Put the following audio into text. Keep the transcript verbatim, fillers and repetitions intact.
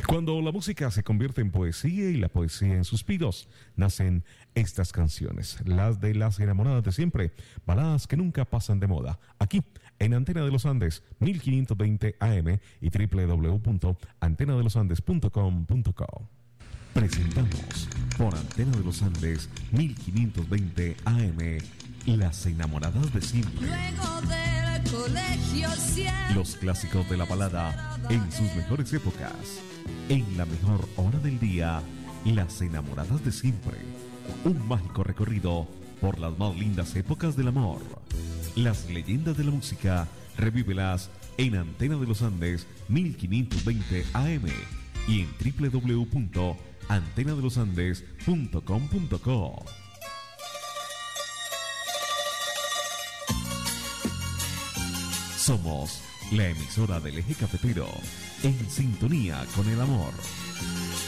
Cuando la música se convierte en poesía y la poesía en suspiros, nacen estas canciones, las de las enamoradas de siempre, baladas que nunca pasan de moda, aquí en Antena de los Andes, mil quinientos veinte A M y doble u doble u doble u punto antena de los andes punto com punto co. Presentamos por Antena de los Andes, mil quinientos veinte A M, las enamoradas de siempre. Luego del colegio siempre. Los clásicos de la balada en sus mejores épocas. En la mejor hora del día, las enamoradas de siempre. Un mágico recorrido por las más lindas épocas del amor. Las leyendas de la música, revívelas en Antena de los Andes, mil quinientos veinte A M y en doble u doble u doble u punto antena de los andes punto com punto co. Somos la emisora del Eje Cafetero, en sintonía con el amor.